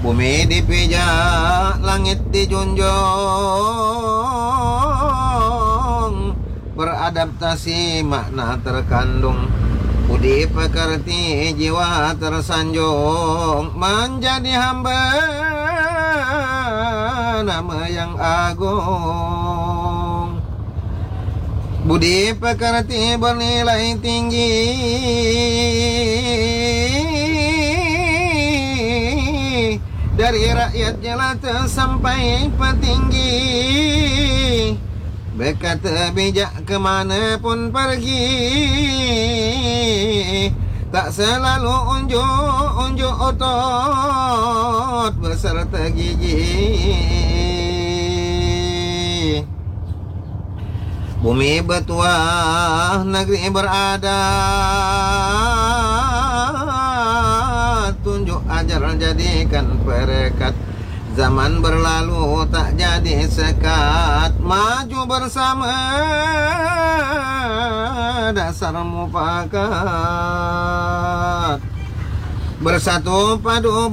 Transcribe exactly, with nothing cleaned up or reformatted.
Bumi dipijak, langit dijunjung, beradaptasi makna terkandung, budi pekerti jiwa tersanjung, menjadi hamba nama yang agung. Budi pekerti bernilai tinggi, dari rakyat jelata sampai petinggi, berkata bijak kemanapun pergi, tak selalu unjuk-unjuk otot beserta gigi. Bumi bertuah, negeri beradat, tunjuk ajar jadikan perekat. Zaman berlalu tak jadi sekat, maju bersama dasar mufakat. Bersatu padu